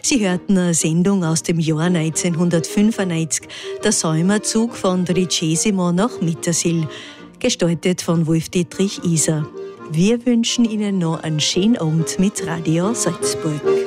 Sie hörten eine Sendung aus dem Jahr 1995, der Säumerzug von Tricesimo nach Mittersill, gestaltet von Wolf-Dietrich Iser. Wir wünschen Ihnen noch einen schönen Abend mit Radio Salzburg.